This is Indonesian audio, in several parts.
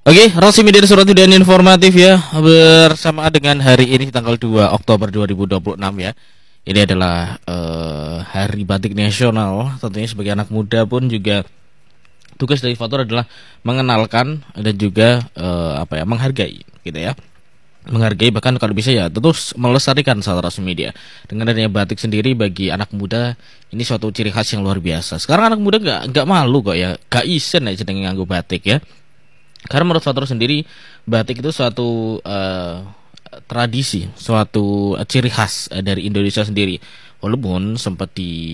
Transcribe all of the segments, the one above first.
Oke, Rosi Media Surat dan Informatif ya, bersama dengan hari ini tanggal 2 Oktober 2026 ya. Ini adalah Hari Batik Nasional. Tentunya sebagai anak muda pun juga tugas dari Fatur adalah mengenalkan dan juga menghargai gitu ya. Menghargai, bahkan kalau bisa ya terus melestarikan salah Rosi Media. Dengan adanya batik sendiri bagi anak muda ini suatu ciri khas yang luar biasa. Sekarang anak muda nggak malu kok ya, gak isen aja dengan nganggo batik ya. Karena menurut Fatur sendiri, batik itu suatu tradisi, suatu ciri khas dari Indonesia sendiri. Walaupun sempat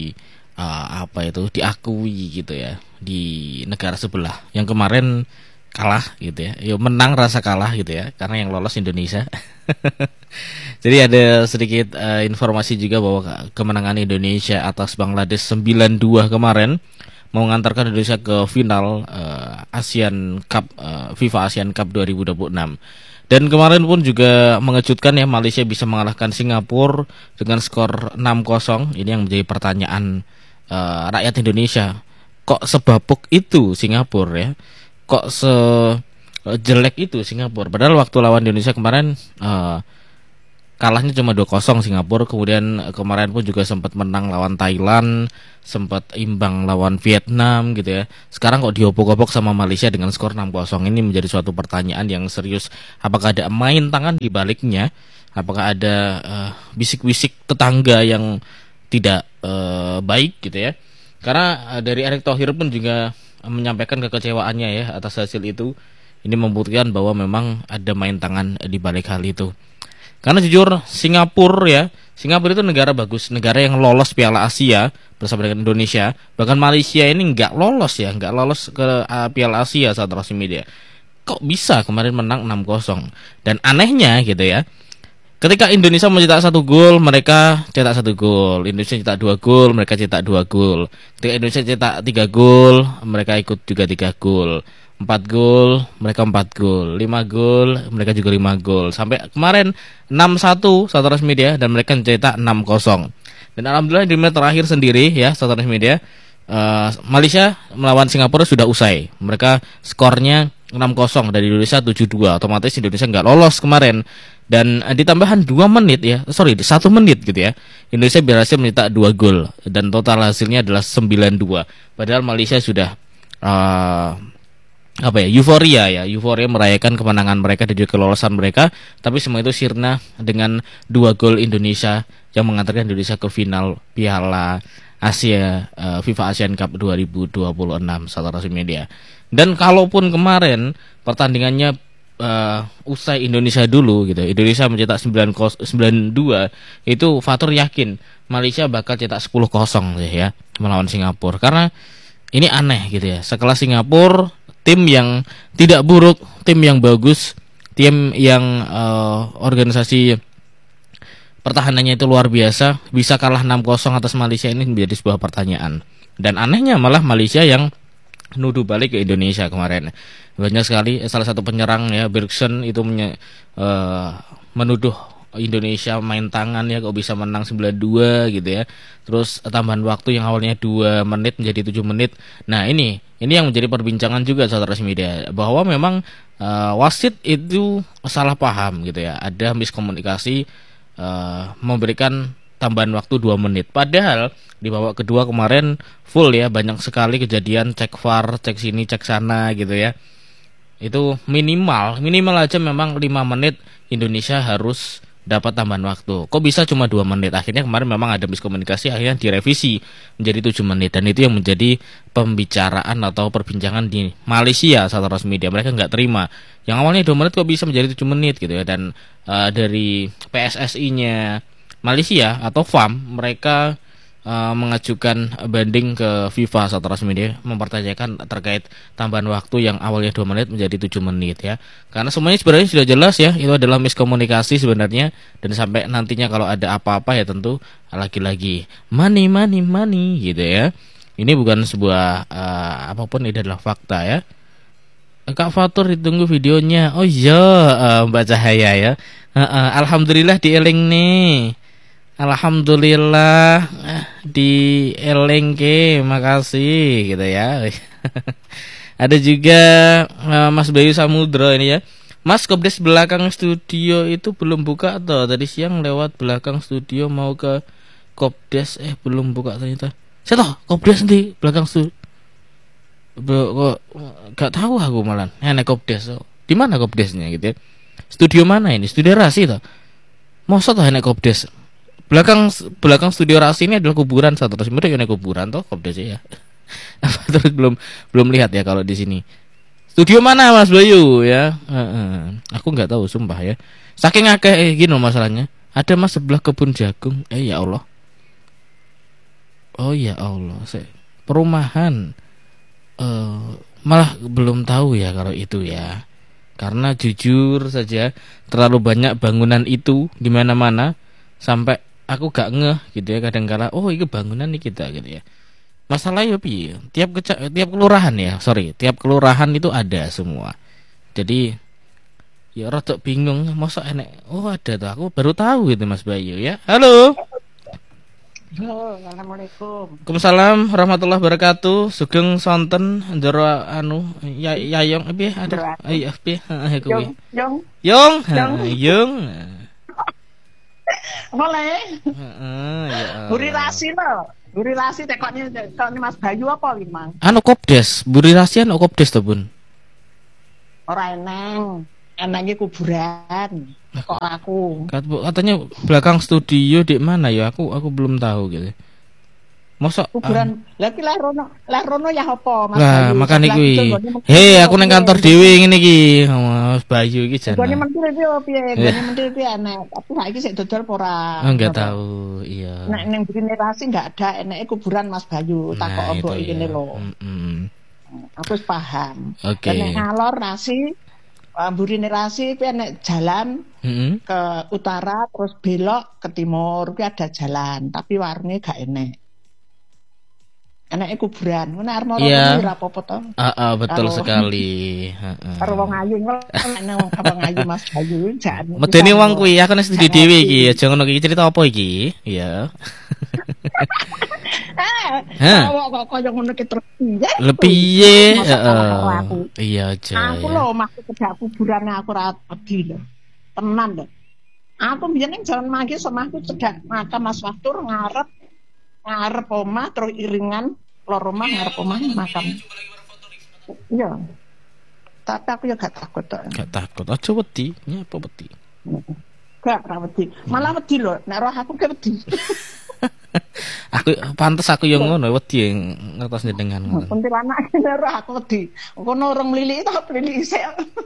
diakui gitu ya di negara sebelah. Yang kemarin kalah gitu ya. Ya menang rasa kalah gitu ya, karena yang lolos Indonesia. Jadi ada sedikit informasi juga bahwa kemenangan Indonesia atas Bangladesh 9-2 kemarin mengantarkan Indonesia ke final ASEAN Cup, FIFA ASEAN Cup 2026. Dan kemarin pun juga mengejutkan ya, Malaysia bisa mengalahkan Singapura dengan skor 6-0. Ini yang menjadi pertanyaan rakyat Indonesia. Kok sebabuk itu Singapura ya? Kok sejelek itu Singapura? Padahal waktu lawan Indonesia kemarin kalahnya cuma 2-0 Singapura. Kemudian kemarin pun juga sempat menang lawan Thailand, sempat imbang lawan Vietnam gitu ya. Sekarang kok diopok-opok sama Malaysia dengan skor 6-0. Ini menjadi suatu pertanyaan yang serius. Apakah ada main tangan di baliknya? Apakah ada bisik-bisik tetangga yang tidak baik gitu ya? Karena dari Erick Thohir pun juga menyampaikan kekecewaannya ya atas hasil itu. Ini membuktikan bahwa memang ada main tangan di balik hal itu. Karena jujur Singapura itu negara bagus, negara yang lolos Piala Asia bersama dengan Indonesia. Bahkan Malaysia ini nggak lolos ke Piala Asia saat Rosi Media. Kok bisa kemarin menang 6-0? Dan anehnya gitu ya, ketika Indonesia mencetak 1 gol, mereka cetak 1 gol. Indonesia cetak 2 gol, mereka cetak 2 gol. Ketika Indonesia cetak 3 gol, mereka ikut juga 3 gol. 4 gol, mereka 4 gol. 5 gol, mereka juga 5 gol. Sampai kemarin 6-1 saat Rosi Media, dan mereka mencetak 6-0. Dan alhamdulillah di menit terakhir sendiri ya saat Rosi Media, Malaysia melawan Singapura sudah usai. Mereka skornya 6-0 dari Indonesia 7-2. Otomatis Indonesia nggak lolos kemarin. Dan ditambahan 1 menit gitu ya, Indonesia berhasil mencetak 2 gol. Dan total hasilnya adalah 9-2. Padahal Malaysia sudah euforia merayakan kemenangan mereka dan juga kelolosan mereka. Tapi semua itu sirna dengan 2 gol Indonesia yang mengantarkan Indonesia ke final Piala Asia FIFA ASEAN Cup 2026 salah Rosi Media. Dan kalaupun kemarin pertandingannya usai Indonesia dulu gitu, Indonesia mencetak 9-2, itu Fatur yakin Malaysia bakal cetak 10-0 ya melawan Singapura. Karena ini aneh gitu ya, sekelas Singapura, tim yang tidak buruk, tim yang bagus, tim yang organisasi pertahanannya itu luar biasa, bisa kalah 6-0 atas Malaysia, ini menjadi sebuah pertanyaan. Dan anehnya malah Malaysia yang nuduh balik ke Indonesia kemarin. Banyak sekali salah satu penyerang ya, Bergson itu menuduh Indonesia main tangan ya, kok bisa menang 9-2 gitu ya. Terus tambahan waktu yang awalnya 2 menit menjadi 7 menit. Nah, ini yang menjadi perbincangan juga saudara Rosi Media, bahwa memang wasit itu salah paham gitu ya. Ada miskomunikasi, memberikan tambahan waktu 2 menit. Padahal di babak kedua kemarin full ya, banyak sekali kejadian cek VAR, cek sini, cek sana gitu ya. Itu minimal aja memang 5 menit Indonesia harus dapat tambahan waktu. Kok bisa cuma 2 menit? Akhirnya kemarin memang ada miskomunikasi, akhirnya direvisi menjadi 7 menit. Dan itu yang menjadi pembicaraan atau perbincangan di Malaysia saat Rosi Media. Mereka nggak terima. Yang awalnya 2 menit kok bisa menjadi 7 menit gitu ya. Dan dari PSSI-nya Malaysia atau FAM, mereka mengajukan banding ke FIFA saat Rosi Media, mempertanyakan terkait tambahan waktu yang awalnya 2 menit menjadi 7 menit ya. Karena semuanya sebenarnya sudah jelas ya, itu adalah miskomunikasi sebenarnya. Dan sampai nantinya kalau ada apa-apa ya tentu lagi-lagi money gitu ya. Ini bukan sebuah apapun, ini adalah fakta ya. Kak Fatur ditunggu videonya. Oh iya, Mbak Cahaya ya. Alhamdulillah dieling nih. Alhamdulillah di Elengke, makasih gitu ya. Ada juga Mas Bayu Samudro ini ya. Mas, Kopdes belakang studio itu belum buka atau tadi siang lewat belakang studio mau ke Kopdes belum buka ternyata. Saya tahu Kopdes di belakang studio. Kok gak tahu aku malah. Enak Kopdes. Di mana Kopdesnya gitu ya? Studio mana ini? Studio Rasi toh. Mosok toh enak Kopdes. Belakang studio Rasi ini adalah kuburan satu terus enak kuburan toh Kopdes ya. Terus belum lihat ya kalau di sini. Studio mana Mas Bayu ya? Aku nggak tahu sumpah ya. Saking akeh gini masalahnya. Ada Mas sebelah kebun jagung. Ya Allah. Oh ya Allah. Perumahan. Malah belum tahu ya kalau itu ya. Karena jujur saja terlalu banyak bangunan itu di mana-mana sampai aku gak ngeh gitu ya kadang-kala. Oh itu bangunan nih kita gitu ya. Masalahnya piye? Tiap kelurahan ya, tiap kelurahan itu ada semua. Jadi ya rada bingung, masa enek. Oh, ada tuh. Aku baru tahu gitu Mas Bayu ya. Halo. Halo, assalamualaikum. Waalaikumsalam warahmatullahi wabarakatuh. Sugeng sonten njero yayong piye ada. Iya piye? Kuwi. Yong. Boleh. Ya. Buri Rasi lo. Buri Rasi tekoknya Mas Bayu apa iki, Mang? Kopdes, Buri Rasi Kopdes to, Bun. Ora eneng kuburan. Kok aku. Katanya belakang studio di mana ya? Aku belum tahu gitu. Mosok kuburan. Lah ki lah rono ya apa, Mas Bayu? Lah makane kuwi. Aku nang kantor dhewe ngene iki, Mas Bayu iki jan. Gone menteri piye? Gone menteri piye enek. Tapi saiki sik dodol apa ora? Enggak tahu, iya. Nek ning generasi enggak ada eneke kuburan Mas Bayu, takok opo iki lho. Aku wis paham. Oke. Nek ngalor Rasi Burine Rasi kuwi nek jalan ke utara terus belok ke timur kuwi ada jalan, tapi warnanya gak enek. Enake kuburan, ngene arep moro ora apa-apa to. Betul sekali. Karo wong ayu nek wong ayu Mas Bayu jan. Medeni wong kuwi aku nek studi dhewe iki, aja ngono iki cerita apa iki? Iya. Kok koyo ngono ki terus piye? Piye? Iya aja. Aku lho maksud kedak kuburane aku ora wedi lho. Tenan lho. Aku biyen ning Jalan Manggi semahku cedak makam Mas Waktur ngarep omah terus iringan lor omah ngarep omah makam. Iya. Tapi aku ya gak takut to. Gak takut. Aja wedi, nyapa wedi. Gak wedi. Malah wedi lho, nek roh aku ke wedi. Aku pantes aku yang ngono wedi ngertos njenengan ngono. Kuntilanak roh aku wedi. Ngono orang mlili tak mlili isih.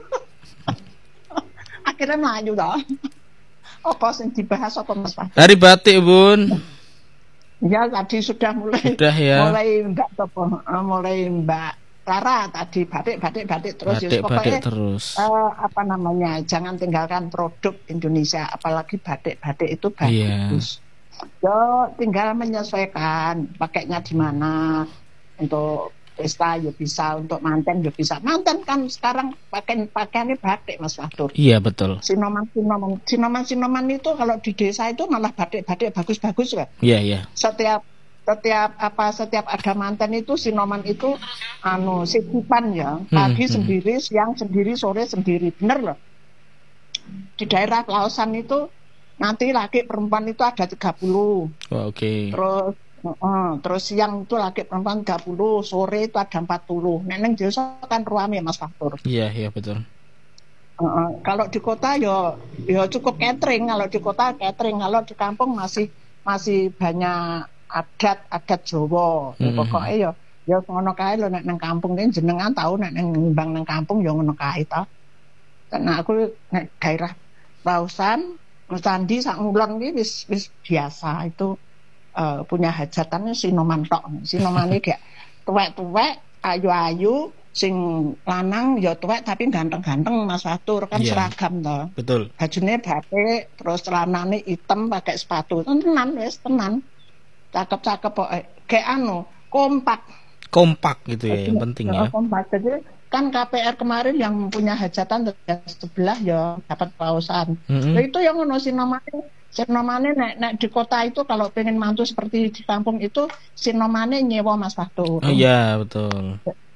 Akhirnya melayu to. Apa sing dibahas apa Mas Pak? Hari batik, Bun. Ya tadi sudah mulai ya. mulai Mbak Clara tadi batik terus batik terus. Apa namanya? Jangan tinggalkan produk Indonesia, apalagi batik itu bagus. Yo tinggal menyesuaikan pakainya di mana. Untuk pesta ya bisa, untuk manten ya bisa. Manten kan sekarang pakaiannya batik Mas Fatur. Iya betul. Sinoman itu kalau di desa itu malah batik bagus-bagus kan. Iya. Setiap ada manten itu sinoman itu sisipan ya. Pagi sendiri, siang sendiri, sore sendiri. Bener loh. Di daerah Lausan itu nanti laki perempuan itu ada 30. Oke. Terus siang itu laki perempuan 30, sore itu ada 40. Neneng desa kan ruame Mas Faktur. Iya betul. Kalau di kota ya cukup catering. Kalau di kota catering, kalau di kampung masih banyak adat Jawa. Pokoknya ya ngono kae lho nek nang kampung iki jenengan tahu nek nang nimbang nang kampung ya ngono kae ta. Karena aku nek daerah Lausan, Sandi sak ngulon iki wis biasa itu. Punya hajatannya sinoman tok. Sinomane kayak tuwek-tuwek, ayu-ayu, sing lanang ya tuwek tapi ganteng-ganteng Mas Fatur kan seragam toh. Betul. Bajune batik, terus celanane hitam pakai sepatu. Tenan wis tenan. Cakep-cakep kok kayak kompak gitu ya yang penting ya. Kompak. Jadi kan KPR kemarin yang punya hajatan sebelah ya dapat pausan. Itu yang ngono sinomane nek di kota itu kalau pengen mantu seperti di kampung itu sinomane nyewa Mas Faktur. Iya betul.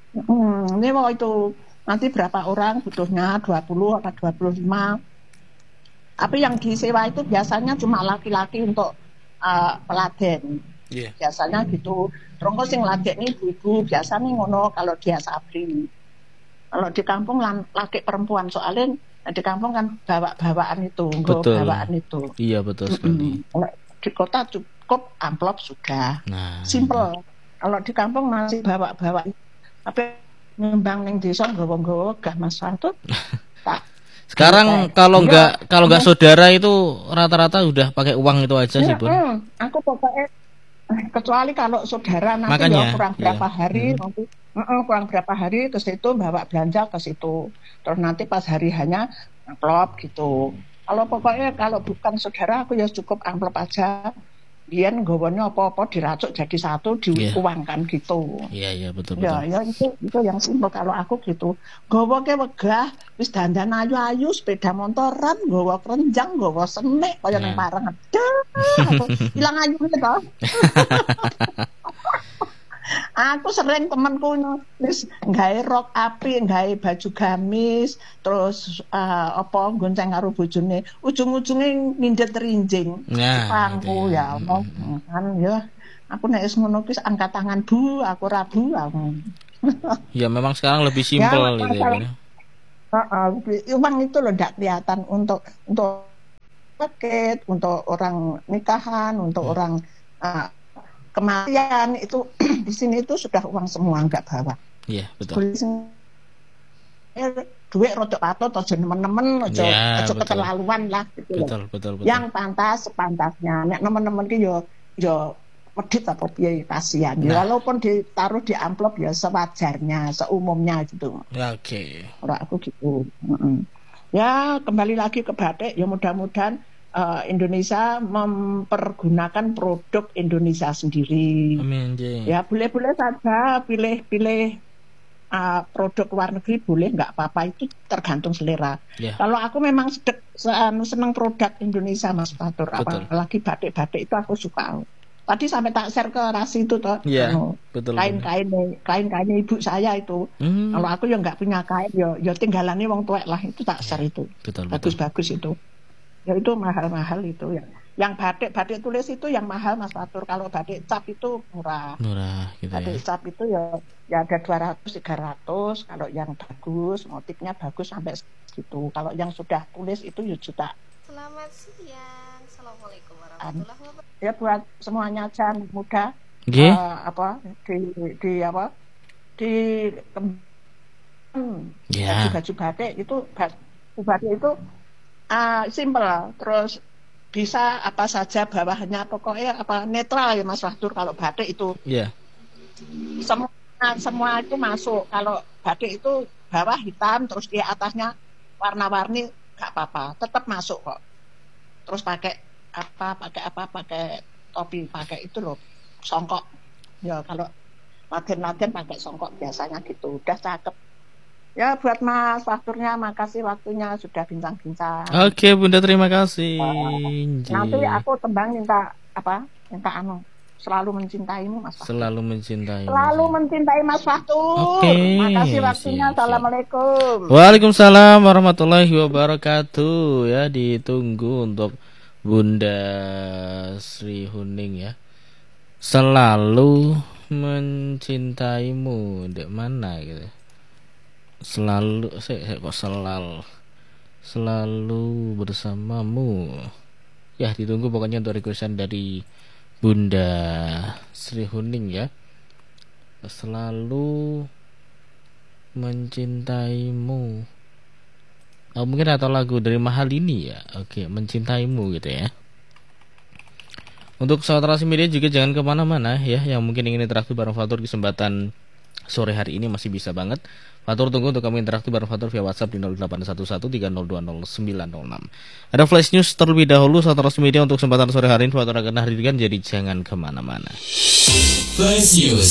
Ini mau itu nanti berapa orang butuhnya 20 atau 25. Tapi yang disewa itu biasanya cuma laki-laki untuk peladen. Iya. Biasanya gitu. Terus sing ladekne ibu-ibu biasanya ngono kalau dia sabri. Kalau di kampung laki perempuan soalnya di kampung kan bawaan itu, Betul. bawaan itu. Iya betul sekali. Kalau di kota cukup amplop sudah. Nah, Simple. Kalau di kampung masih bawa-bawa. Tapi ngembang ning desa nggawa-nggawa gah Mas Fatu. Tak. sekarang kalau nggak saudara itu rata-rata udah pakai uang itu aja sih, Bun. Aku pokoknya kecuali kalau saudara nanti Makanya, ya kurang berapa iya. hari nanti kurang berapa hari ke situ bawa belanja ke situ. Terus nanti pas hari hanya amplop gitu. Kalau pokoknya kalau bukan saudara aku ya cukup amplop aja. Biyen nggawane apa-apa diracuk jadi satu diuangkan gitu. Iya betul. Ya itu yang simpel kalau aku gitu. Nggawa ke wegah wis dandan ayu-ayu sepeda motoran, nggawa kerenjang, nggawa senik kaya ning parengan. Ilang ayune to. Aku sering temanku wis gawe rok apik, gawe baju gamis, terus apa gonceng karo bojone, ujung-ujunge nindet rinjing. Pangku ya Allah. Kan ya aku nek wis ngono ki angkat tangan Bu, aku rabu. Ya memang sekarang lebih simpel gitu ya. Uang itu loh ndak kelihatan untuk paket, untuk orang nikahan, untuk orang kematian itu di sini itu sudah uang semua nggak bawa. Iya betul. Duit rodok patot aja nemen-nemen aja keterlaluan lah gitu. Betul. Yang sepantasnya. Nek nemen-nemen ki yo medit apa piye kasihan. Ya walaupun ditaruh di amplop ya sewajarnya, seumumnya gitu. Ya, oke. Ora aku gitu. Ya kembali lagi ke batik ya mudah-mudahan Indonesia mempergunakan produk Indonesia sendiri. Amin. Ya boleh-boleh saja pilih produk luar negeri boleh nggak apa-apa itu tergantung selera. Kalau aku memang seneng produk Indonesia Mas Fatur, apalagi batik-batik itu aku suka. Tadi sampai tak share ke Rasi itu toh. Betul. Kain-kainnya ibu saya itu. Kalau aku ya nggak punya kain ya tinggalannya wong tuwek lah itu tak share itu. Bagus-bagus itu. Ya itu mahal-mahal itu ya. Yang batik tulis itu yang mahal Mas Fatur. Kalau batik cap itu murah gitu batik cap itu ya ada 200 300. Kalau yang bagus motifnya bagus sampai segitu. Kalau yang sudah tulis itu ya juta. Selamat siang. Assalamualaikum warahmatullahi wabarakatuh. Ya buat semuanya aja muda baju batik itu simple terus bisa apa saja bawahannya pokoknya netral ya Mas Wahdur. Kalau batik itu semua itu masuk. Kalau batik itu bawah hitam terus di atasnya warna-warni nggak apa-apa tetap masuk kok. Terus pakai topi pakai itu loh songkok ya. Kalau latihan pakai songkok biasanya gitu udah cakep. Ya buat Mas Wahturnya makasih waktunya sudah bincang-bincang. Oke Bunda terima kasih. Nanti aku tembang minta selalu mencintaimu Mas Wahtur. Selalu mencintai Mas Wahtur. Makasih waktunya. Assalamualaikum. Waalaikumsalam warahmatullahi wabarakatuh. Ya ditunggu untuk Bunda Sri Huning ya. Selalu mencintaimu dek mana gitu. Selalu bersamamu. Ya ditunggu pokoknya untuk requestan dari Bunda Sri Huning ya. Selalu mencintaimu. Mungkin atau lagu dari Mahalini ya. Oke, mencintaimu gitu ya. Untuk saudara media juga jangan kemana-mana ya. Yang mungkin ingin interaktif bareng Fatur kesempatan sore hari ini masih bisa banget. Fatur tunggu untuk kamu interaktif bareng Fatur via WhatsApp di 081130200906. Ada flash news terlebih dahulu saudara media untuk kesempatan sore hari ini Fatur akan hadirkan, jadi jangan kemana-mana. Flash news.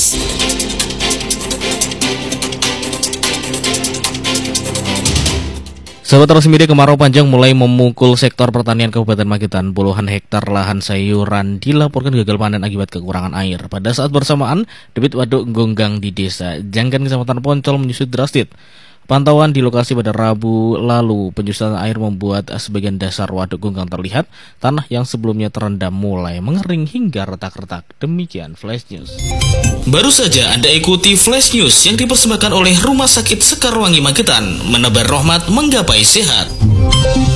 Sahabat Transmedia, kemarau panjang mulai memukul sektor pertanian Kabupaten Magetan. Puluhan hektar lahan sayuran dilaporkan gagal panen akibat kekurangan air. Pada saat bersamaan, debit waduk Gonggang di desa Janggan Kecamatan Poncol menyusut drastis. Pantauan di lokasi pada Rabu lalu, penyusutan air membuat sebagian dasar waduk Gonggang terlihat. Tanah yang sebelumnya terendam mulai mengering hingga retak-retak. Demikian Flash News. Baru saja Anda ikuti Flash News yang dipersembahkan oleh Rumah Sakit Sekarwangi Magetan. Menebar rahmat, menggapai sehat.